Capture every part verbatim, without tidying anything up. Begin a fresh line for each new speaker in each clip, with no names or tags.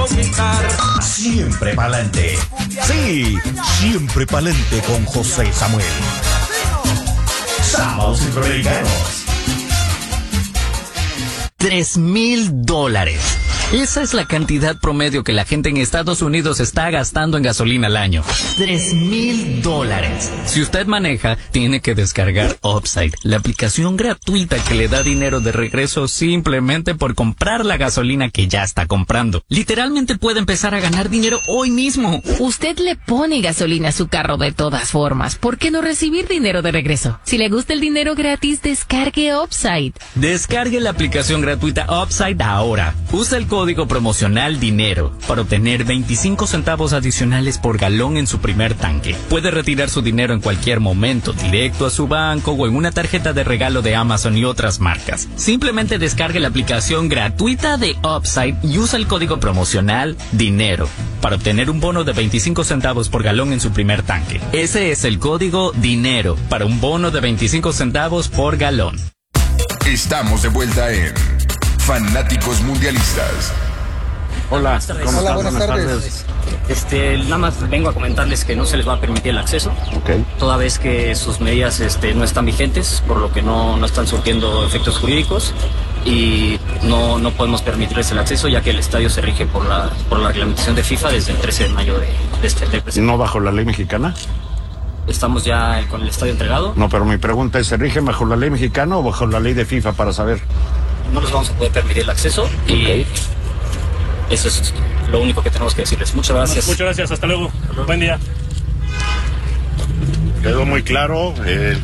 conquistar.
Siempre pa'lante. Sí, siempre pa'lante con José Samuel. Sábados Centroamericanos.
Tres mil dólares. Esa es la cantidad promedio que la gente en Estados Unidos está gastando en gasolina al año. Tres mil dólares. Si usted maneja, tiene que descargar Upside, la aplicación gratuita que le da dinero de regreso simplemente por comprar la gasolina que ya está comprando. Literalmente puede empezar a ganar dinero hoy mismo.
Usted le pone gasolina a su carro de todas formas. ¿Por qué no recibir dinero de regreso? Si le gusta el dinero gratis, descargue Upside.
Descargue la aplicación gratuita Upside ahora. Usa el código promocional DINERO para obtener veinticinco centavos adicionales por galón en su primer tanque. Puede retirar su dinero en cualquier momento, directo a su banco o en una tarjeta de regalo de Amazon y otras marcas. Simplemente descargue la aplicación gratuita de Upside y usa el código promocional DINERO para obtener un bono de veinticinco centavos por galón en su primer tanque. Ese es el código DINERO para un bono de veinticinco centavos por galón.
Estamos de vuelta en Fanáticos Mundialistas.
Hola,
¿cómo Hola, buenas, buenas tardes. tardes.
Este, nada más vengo a comentarles que no se les va a permitir el acceso,
okay.
Toda vez que sus medidas este, no están vigentes, por lo que no, no están surtiendo efectos jurídicos y no, no podemos permitirles el acceso ya que el estadio se rige por la, por la reglamentación de FIFA desde el trece de mayo de, de este del presente.
¿No bajo la ley mexicana?
Estamos ya con el estadio entregado.
No, pero mi pregunta es, ¿se rige bajo la ley mexicana o bajo la ley de FIFA para saber?
No les vamos a poder permitir el acceso y okay. Eso es lo único que tenemos que decirles. Muchas gracias.
Muchas gracias, hasta luego. Buen día.
Quedó muy claro eh,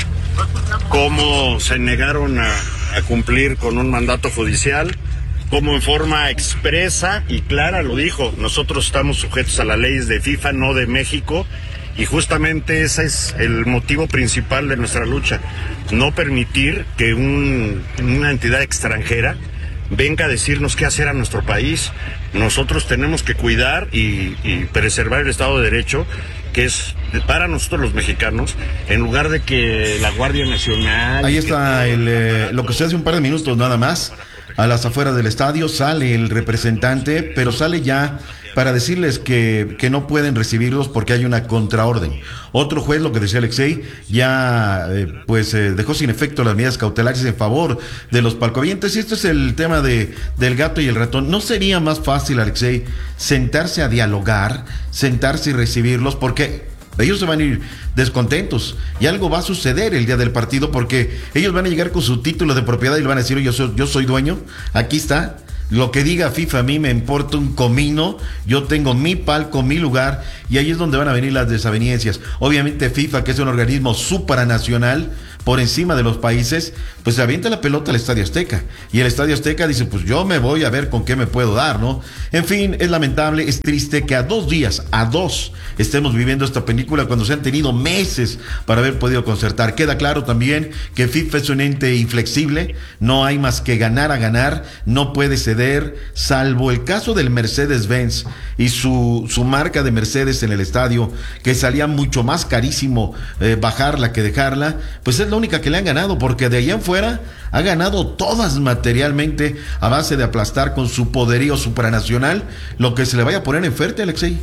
cómo se negaron a, a cumplir con un mandato judicial, cómo en forma expresa y clara lo dijo. Nosotros estamos sujetos a las leyes de FIFA, no de México. Y justamente ese es el motivo principal de nuestra lucha, no permitir que un, una entidad extranjera venga a decirnos qué hacer a nuestro país. Nosotros tenemos que cuidar y, y preservar el Estado de Derecho, que es para nosotros los mexicanos, en lugar de que la Guardia Nacional...
Ahí está el, eh, lo que usted hace un par de minutos nada más, a las afueras del estadio sale el representante, pero sale ya para decirles que, que no pueden recibirlos porque hay una contraorden. Otro juez, lo que decía Alexei, ya eh, pues eh, dejó sin efecto las medidas cautelares en favor de los palcovientes. Y esto es el tema de del gato y el ratón. ¿No sería más fácil, Alexei, sentarse a dialogar, sentarse y recibirlos? Porque ellos se van a ir descontentos y algo va a suceder el día del partido, porque ellos van a llegar con su título de propiedad y le van a decir, yo soy, yo soy dueño, aquí está. Lo que diga FIFA a mí me importa un comino, yo tengo mi palco, mi lugar, y ahí es donde van a venir las desavenencias. Obviamente FIFA, que es un organismo supranacional, por encima de los países, pues se avienta la pelota al Estadio Azteca, y el Estadio Azteca dice, pues yo me voy a ver con qué me puedo dar, ¿no? En fin, es lamentable, es triste que a dos días, a dos, estemos viviendo esta película cuando se han tenido meses para haber podido concertar. Queda claro también que FIFA es un ente inflexible, no hay más que ganar a ganar, no puede ceder, salvo el caso del Mercedes-Benz y su, su marca de Mercedes en el estadio, que salía mucho más carísimo eh, bajarla que dejarla, pues es la única que le han ganado, porque de allá en fuera ha ganado todas materialmente a base de aplastar con su poderío supranacional lo que se le vaya a poner en fuerte, Alexei.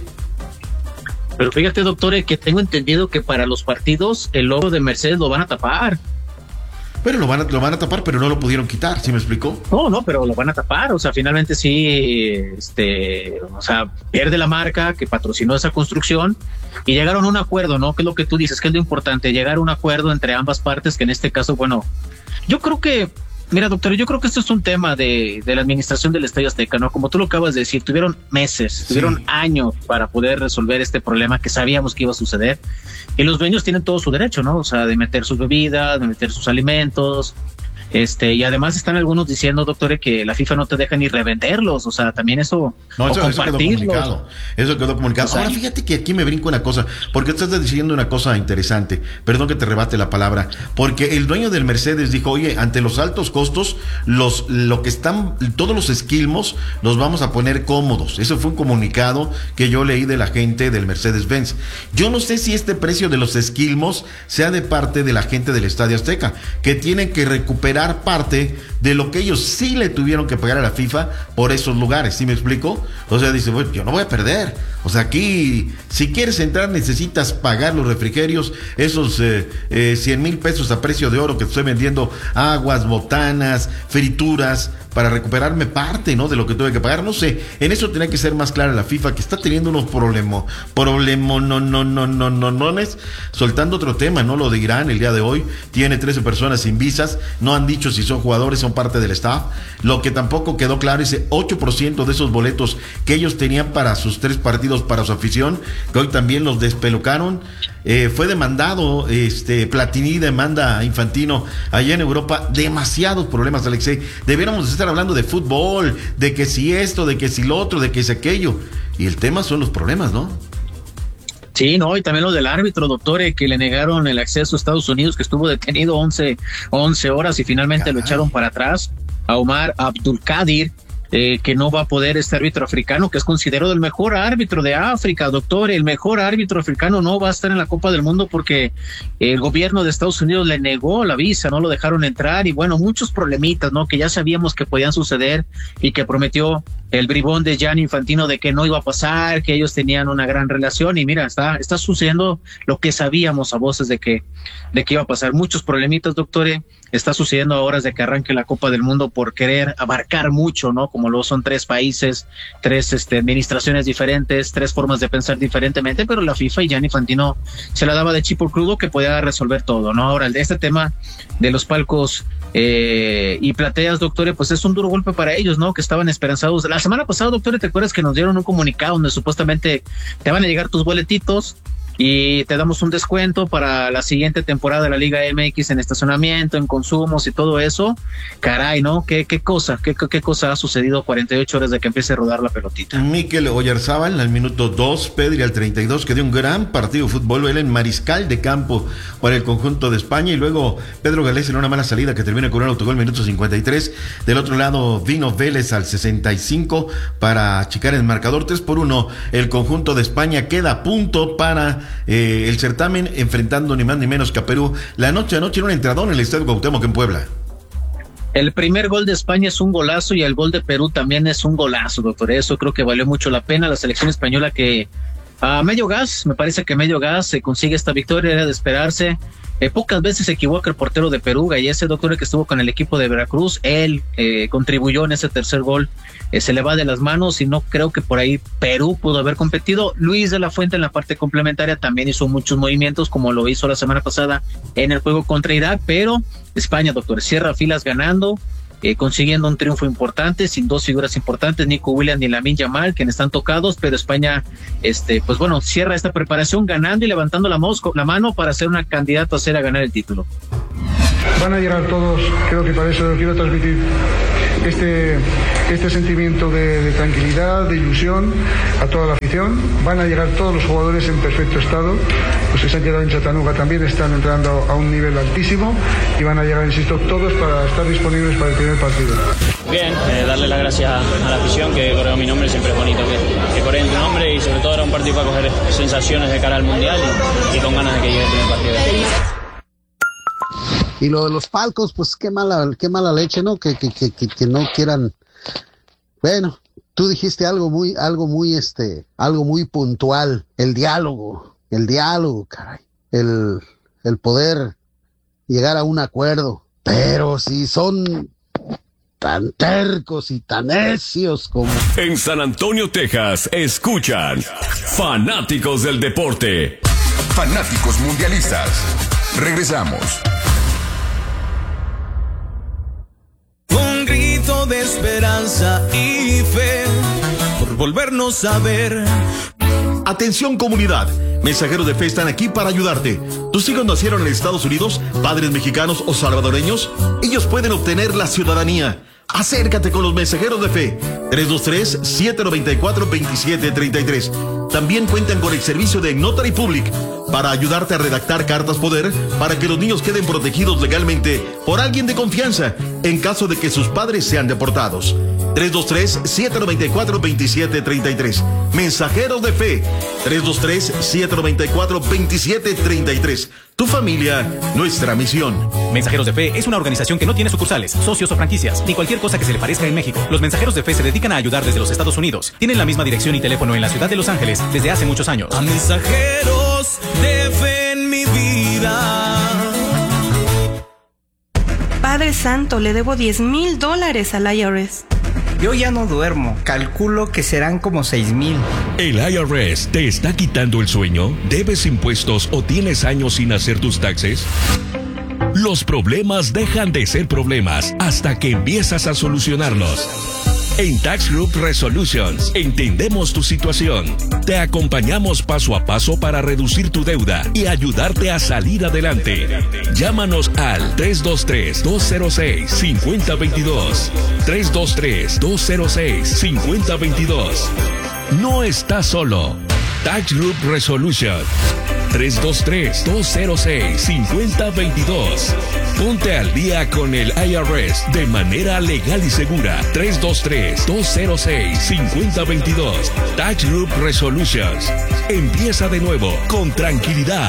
Pero fíjate, doctor, que tengo entendido que para los partidos el logo de Mercedes lo van a tapar.
Pero lo van a, lo van a tapar, pero no lo pudieron quitar, ¿sí me explicó?
No, no, pero lo van a tapar, o sea, finalmente sí, este, o sea, pierde la marca que patrocinó esa construcción y llegaron a un acuerdo, ¿no? Que es lo que tú dices, que es lo importante, llegar a un acuerdo entre ambas partes, que en este caso, bueno, yo creo que, mira, doctor, yo creo que esto es un tema de, de la administración del Estadio Azteca, ¿no? Como tú lo acabas de decir, tuvieron meses, sí. tuvieron años para poder resolver este problema que sabíamos que iba a suceder. Y los dueños tienen todo su derecho, ¿no? O sea, de meter sus bebidas, de meter sus alimentos. Este, y además están algunos diciendo, doctores, que la FIFA no te deja ni revenderlos, o sea, también eso,
no, eso,
o
eso quedó comunicado, eso quedó comunicado.
O sea,
ahora fíjate que aquí me brinco una cosa, porque estás diciendo una cosa interesante, perdón que te rebate la palabra, porque el dueño del Mercedes dijo, oye, ante los altos costos, los, lo que están, todos los esquilmos los vamos a poner cómodos. Eso fue un comunicado que yo leí de la gente del Mercedes-Benz. Yo no sé si este precio de los esquilmos sea de parte de la gente del Estadio Azteca, que tienen que recuperar recuperar parte de lo que ellos sí le tuvieron que pagar a la FIFA por esos lugares, ¿sí me explico? O sea, dice, bueno, yo no voy a perder. O sea, aquí, si quieres entrar, necesitas pagar los refrigerios, esos eh, eh, cien mil pesos a precio de oro que estoy vendiendo, aguas, botanas, frituras, para recuperarme parte, ¿no?, de lo que tuve que pagar. No sé, en eso tenía que ser más clara la FIFA, que está teniendo unos problemas, problemas, no, no, no, no, no, no, es soltando otro tema, ¿no? Lo de Irán el día de hoy, tiene trece personas sin visas, no han dicho si son jugadores, son parte del staff. Lo que tampoco quedó claro es el ocho por ciento de esos boletos que ellos tenían para sus tres partidos, para su afición, que hoy también los despelucaron. Eh, fue demandado, este, Platini demanda a Infantino allá en Europa. Demasiados problemas, Alexei. Debiéramos estar hablando de fútbol, de que si esto, de que si lo otro, de que si aquello. Y el tema son los problemas, ¿no?
Sí, no, y también lo del árbitro, doctor, eh, que le negaron el acceso a Estados Unidos, que estuvo detenido once horas y finalmente Caray. Lo echaron para atrás. A Omar Abdulkadir, Eh, que no va a poder este árbitro africano, que es considerado el mejor árbitro de África, doctor, el mejor árbitro africano no va a estar en la Copa del Mundo porque el gobierno de Estados Unidos le negó la visa, no lo dejaron entrar, y bueno, muchos problemitas, ¿no?, que ya sabíamos que podían suceder y que prometió el bribón de Gianni Infantino de que no iba a pasar, que ellos tenían una gran relación, y mira, está, está sucediendo lo que sabíamos a voces de que, de que iba a pasar. Muchos problemitas, doctor, está sucediendo ahora de que arranque la Copa del Mundo por querer abarcar mucho, ¿no?, como lo son tres países, tres este, administraciones diferentes, tres formas de pensar diferentemente, pero la FIFA y Gianni Infantino se la daba de chipo crudo que podía resolver todo, ¿no? Ahora, el de este tema de los palcos eh, y plateas, doctores, pues es un duro golpe para ellos, ¿no?, que estaban esperanzados. La semana pasada, doctores, ¿te acuerdas que nos dieron un comunicado donde supuestamente te van a llegar tus boletitos y te damos un descuento para la siguiente temporada de la Liga M X en estacionamiento, en consumos y todo eso? Caray, ¿no? ¿Qué, qué cosa? ¿Qué, qué cosa ha sucedido cuarenta y ocho horas de que empiece a rodar la pelotita?
Mikel Oyarzábal al minuto dos, Pedri al treinta y dos, que dio un gran partido de fútbol, él en mariscal de campo para el conjunto de España, y luego Pedro Galés en una mala salida que termina con un autogol minuto cincuenta y tres. Del otro lado, Vino Vélez al sesenta y cinco para achicar el marcador. Tres por uno, el conjunto de España queda a punto para Eh, el certamen, enfrentando ni más ni menos que a Perú la noche anoche en un entradón en el Estadio Cuauhtémoc en Puebla.
El primer gol de España es un golazo y el gol de Perú también es un golazo, doctor. Eso creo que valió mucho la pena. La selección española que a medio gas, me parece que medio gas se consigue esta victoria, era de esperarse. Eh, pocas veces se equivoca el portero de Perú, Gallese, doctor, que estuvo con el equipo de Veracruz. Él eh, contribuyó en ese tercer gol. Eh, se le va de las manos y no creo que por ahí Perú pudo haber competido. Luis de la Fuente en la parte complementaria también hizo muchos movimientos, como lo hizo la semana pasada en el juego contra Irak, pero España, doctor, cierra filas ganando, eh, consiguiendo un triunfo importante, sin dos figuras importantes, Nico Williams ni Lamine Yamal, quienes están tocados, pero España, este, pues bueno, cierra esta preparación ganando y levantando la, mosco, la mano para ser una candidata a ser a ganar el título.
Van a llegar todos, creo que para eso quiero transmitir este, este sentimiento de, de tranquilidad, de ilusión a toda la afición. Van a llegar todos los jugadores en perfecto estado. Los que se han quedado en Chattanooga también están entrando a un nivel altísimo y van a llegar, insisto, todos para estar disponibles para el primer partido.
Bien, eh, darle las gracias a la afición que corrió mi nombre, siempre es bonito que, que coreen tu nombre, y sobre todo era un partido para coger sensaciones de cara al Mundial y, y con ganas de que llegue el primer partido.
Y lo de los palcos, pues qué mala, qué mala leche, ¿no? Que, que, que, que no quieran. Bueno, tú dijiste algo muy, algo muy, este, algo muy puntual. El diálogo, el diálogo, caray. El, el poder llegar a un acuerdo. Pero si son tan tercos y tan necios como...
En San Antonio, Texas, escuchan Fanáticos del Deporte.
Fanáticos Mundialistas. Regresamos.
Un grito de esperanza y fe por volvernos a ver.
Atención, comunidad, mensajeros de fe están aquí para ayudarte. ¿Tus hijos nacieron en Estados Unidos, padres mexicanos o salvadoreños? Ellos pueden obtener la ciudadanía. Acércate con los mensajeros de fe. tres dos tres, siete nueve cuatro, dos siete tres tres. También cuentan con el servicio de Notary Public para ayudarte a redactar cartas poder para que los niños queden protegidos legalmente por alguien de confianza en caso de que sus padres sean deportados. tres dos tres, siete nueve cuatro, dos siete tres tres. Mensajeros de Fe, tres dos tres, siete nueve cuatro, dos siete tres tres. Tu familia, nuestra misión.
Mensajeros de Fe es una organización que no tiene sucursales, socios o franquicias, ni cualquier cosa que se le parezca en México. Los Mensajeros de Fe se dedican a ayudar desde los Estados Unidos. Tienen la misma dirección y teléfono en la ciudad de Los Ángeles desde hace muchos años.
A mensajeros de fe en mi vida.
Padre Santo, le debo diez mil dólares al I R S.
Yo ya no duermo, calculo que serán como seis mil.
¿El I R S te está quitando el sueño? ¿Debes impuestos o tienes años sin hacer tus taxes? Los problemas dejan de ser problemas hasta que empiezas a solucionarlos. En Tax Group Resolutions entendemos tu situación. Te acompañamos paso a paso para reducir tu deuda y ayudarte a salir adelante. Llámanos al tres dos tres, dos cero seis, cinco cero dos dos. tres dos tres, dos cero seis, cinco cero dos dos. No estás solo. Tax Group Resolution. tres dos tres, dos cero seis, cinco cero dos dos. Ponte al día con el I R S de manera legal y segura. tres dos tres, dos cero seis, cinco cero dos dos. Tax Group Resolutions. Empieza de nuevo con tranquilidad.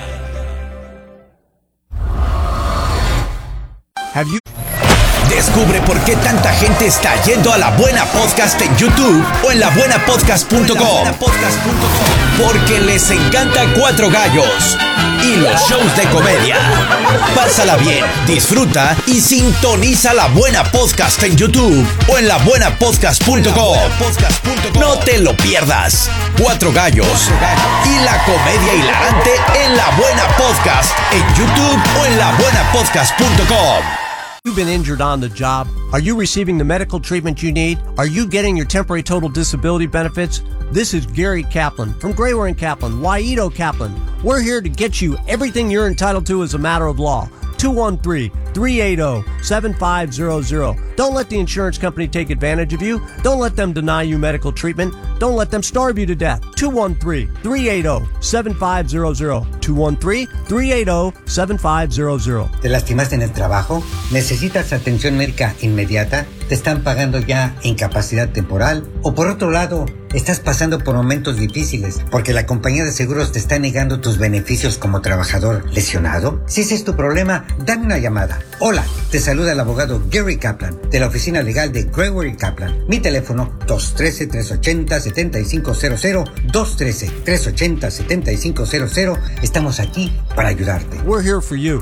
Have you... Descubre por qué tanta gente está yendo a La Buena Podcast en YouTube o en la buena podcast punto com. Porque les encanta Cuatro Gallos y los shows de comedia. Pásala bien, disfruta y sintoniza La Buena Podcast en YouTube o en la buena podcast punto com. No te lo pierdas. Cuatro Gallos y la comedia hilarante en La Buena Podcast en YouTube o en la buena podcast punto com.
You've been injured on the job? Are you receiving the medical treatment you need? Are you getting your temporary total disability benefits? This is Gary Kaplan from Grayware and Kaplan, Waito Kaplan. We're here to get you everything you're entitled to as a matter of law. two one three, three eight zero, seven five zero zero. Don't let the insurance company take advantage of you. Don't let them deny you medical treatment. Don't let them starve you to death. two one three, three eight zero, seven five zero zero. two one three, three eight zero, seven five zero zero.
¿Te lastimaste en el trabajo? ¿Necesitas atención médica inmediata? ¿Te están pagando ya incapacidad temporal? O por otro lado, estás pasando por momentos difíciles porque la compañía de seguros te está negando tus beneficios como trabajador lesionado. Si ese es tu problema, dame una llamada. Hola, te saluda el abogado Gary Kaplan de la oficina legal de Grayware y Kaplan. Mi teléfono dos uno tres, tres ocho cero, siete cinco cero cero, dos uno tres, tres ocho cero, siete cinco cero cero. Estamos aquí para ayudarte.
We're here for you.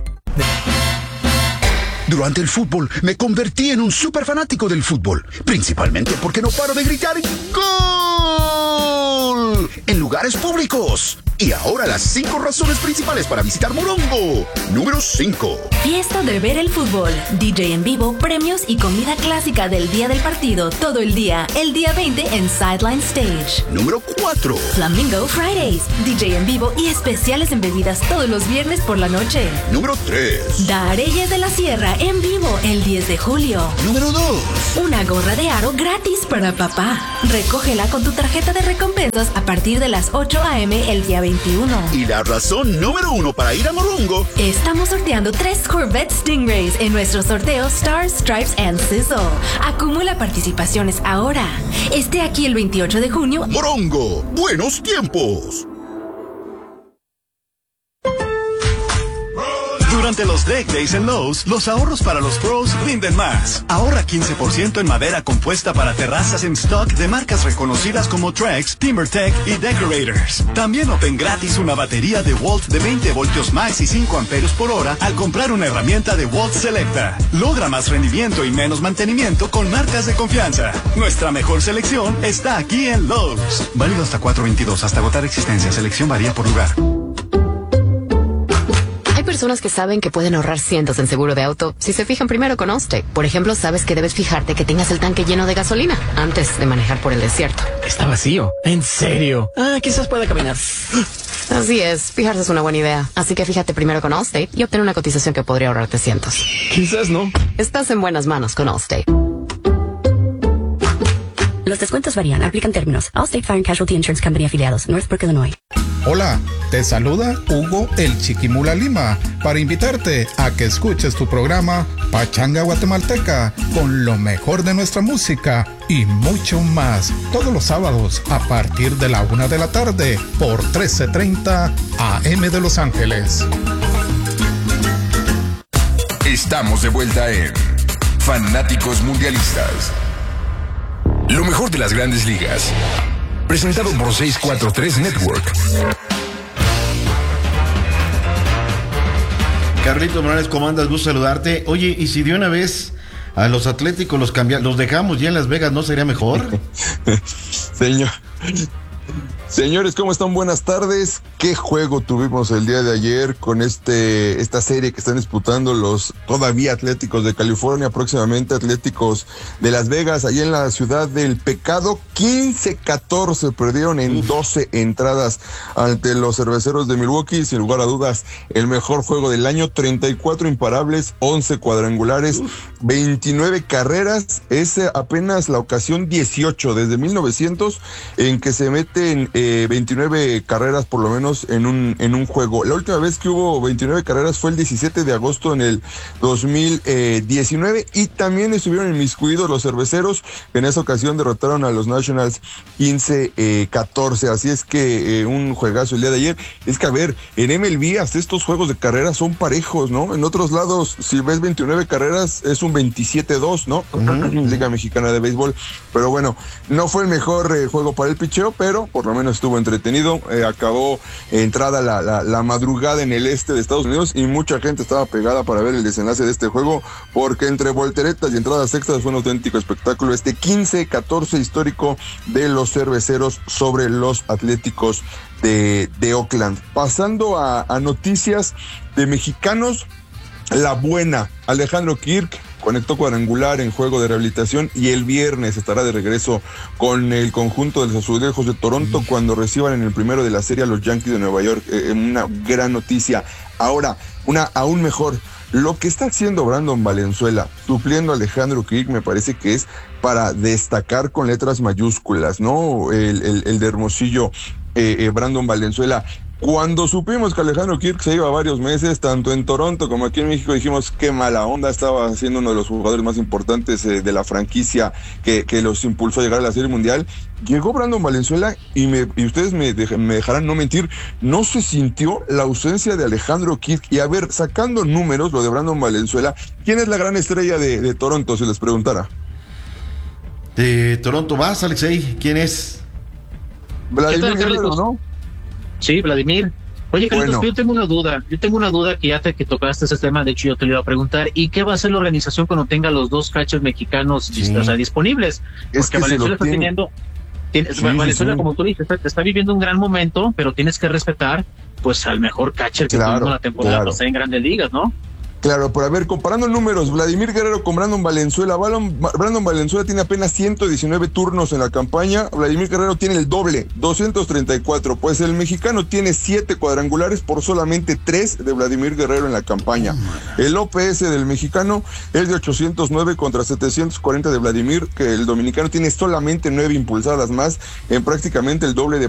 Durante el fútbol me convertí en un súper fanático del fútbol, principalmente porque no paro de gritar ¡Gol! En lugares públicos. Y ahora las cinco razones principales para visitar Morongo. Número cinco.
Fiesta de ver el fútbol, D J en vivo, premios y comida clásica del día del partido todo el día. El día veinte en Sideline Stage.
Número cuatro.
Flamingo Fridays, D J en vivo y especiales en bebidas todos los viernes por la noche.
Número tres.
Dareyes de la Sierra en vivo el diez de julio.
Número dos.
Una gorra de aro gratis para papá. Recógela con tu tarjeta de recompensas a partir de las ocho a eme el día veintiuno.
Y la razón número uno para ir a Morongo.
Estamos sorteando tres Corvette Stingrays en nuestro sorteo Stars, Stripes and Sizzle. Acumula participaciones ahora. Esté aquí el veintiocho de junio.
Morongo, buenos tiempos.
Durante los Deck Days en Lowe's, los ahorros para los pros rinden más. Ahorra quince por ciento en madera compuesta para terrazas en stock de marcas reconocidas como Trex, TimberTech y Decorators. También obtén gratis una batería de Walt de veinte voltios más y cinco amperios por hora al comprar una herramienta de Walt Selecta. Logra más rendimiento y menos mantenimiento con marcas de confianza. Nuestra mejor selección está aquí en Lowe's. Válido hasta cuatro veintidós, hasta agotar existencia. Selección varía por lugar.
Hay personas que saben que pueden ahorrar cientos en seguro de auto si se fijan primero con Allstate. Por ejemplo, sabes que debes fijarte que tengas el tanque lleno de gasolina antes de manejar por el desierto.
Está vacío. ¿En serio? Ah, quizás pueda caminar.
Así es, fijarse es una buena idea. Así que fíjate primero con Allstate y obtén una cotización que podría ahorrarte cientos.
Quizás no.
Estás en buenas manos con Allstate.
Los descuentos varían. Aplican términos. Allstate Fire and Casualty Insurance Company afiliados. Northbrook, Illinois.
Hola, te saluda Hugo el Chiquimula Lima para invitarte a que escuches tu programa Pachanga Guatemalteca con lo mejor de nuestra música y mucho más todos los sábados a partir de la una de la tarde por trece treinta A M de Los Ángeles.
Estamos de vuelta en Fanáticos Mundialistas. Lo mejor de las grandes ligas. Presentado por seiscientos cuarenta y tres Network.
Carlito Morales, ¿cómo andas? Gusto saludarte. Oye, ¿y si de una vez a los Atléticos los cambiamos, los dejamos ya en Las Vegas, no sería mejor?
Señor. Señores, ¿cómo están? Buenas tardes. ¿Qué juego tuvimos el día de ayer con este esta serie que están disputando los todavía Atléticos de California, próximamente Atléticos de Las Vegas, allá en la ciudad del pecado? quince catorce perdieron en doce entradas ante los Cerveceros de Milwaukee. Sin lugar a dudas, el mejor juego del año. treinta y cuatro imparables, once cuadrangulares, veintinueve carreras. Es apenas la ocasión dieciocho desde mil novecientos en que se meten eh, veintinueve carreras por lo menos en un en un juego. La última vez que hubo veintinueve carreras fue el diecisiete de agosto en el dos mil diecinueve, y también estuvieron inmiscuidos los Cerveceros, que en esa ocasión derrotaron a los Nationals quince catorce. Así es que eh, un juegazo el día de ayer. Es que a ver, en M L B hasta estos juegos de carreras son parejos, ¿no? En otros lados, si ves veintinueve carreras, es un veintisiete dos, ¿no? Uh-huh. Liga Mexicana de Béisbol. Pero bueno, no fue el mejor eh, juego para el picheo, pero por lo menos estuvo entretenido. Eh, acabó eh, entrada la, la, la madrugada en el este de Estados Unidos y mucha gente estaba pegada para ver el desenlace de este juego, porque entre volteretas y entradas extras fue un auténtico espectáculo este quince catorce histórico de los Cerveceros sobre los Atléticos de, de Oakland. Pasando a, a noticias de mexicanos, la buena, Alejandro Kirk conectó cuadrangular en juego de rehabilitación y el viernes estará de regreso con el conjunto de los Azulejos de Toronto cuando reciban en el primero de la serie a los Yankees de Nueva York. Eh, una gran noticia. Ahora, una aún mejor. Lo que está haciendo Brandon Valenzuela, supliendo a Alejandro Kirk, me parece que es para destacar con letras mayúsculas, ¿no? El, el, el de Hermosillo, eh, eh, Brandon Valenzuela. Cuando supimos que Alejandro Kirk se iba varios meses, tanto en Toronto como aquí en México, dijimos qué mala onda, estaba siendo uno de los jugadores más importantes eh, de la franquicia que, que los impulsó a llegar a la Serie Mundial. Llegó Brandon Valenzuela y, me, y ustedes me, dej, me dejarán no mentir, no se sintió la ausencia de Alejandro Kirk. Y a ver, sacando números, lo de Brandon Valenzuela, ¿quién es la gran estrella de, de Toronto, si les preguntara?
De Toronto vas, Alexei, ¿quién es?
Vladimir Guerrero, ¿no?
Sí, Vladimir. Oye, Carlitos, bueno. yo tengo una duda. Yo tengo una duda que ya te que tocaste ese tema. De hecho, yo te lo iba a preguntar. ¿Y qué va a hacer la organización cuando tenga los dos catchers mexicanos sí. o sea, disponibles? Porque es que Valenzuela está tiene. teniendo. Tiene, sí, Valenzuela, sí. como tú dices, está, está viviendo un gran momento, pero tienes que respetar pues al mejor catcher que claro, tuvimos la temporada claro. pasada en Grandes Ligas, ¿no?
Claro, por a ver, comparando números, Vladimir Guerrero con Brandon Valenzuela. Brandon Valenzuela tiene apenas ciento diecinueve turnos en la campaña. Vladimir Guerrero tiene el doble, doscientos treinta y cuatro. Pues el mexicano tiene siete cuadrangulares por solamente tres de Vladimir Guerrero en la campaña. El O P S del mexicano es de ochocientos nueve contra setecientos cuarenta de Vladimir, que el dominicano tiene solamente nueve impulsadas más, en prácticamente el doble de